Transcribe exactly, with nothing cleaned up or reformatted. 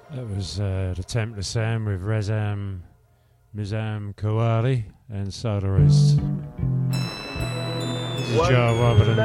That was uh, the Templar Sound with Rezam Mizam Kowali and Soda East. This is Joe Robert and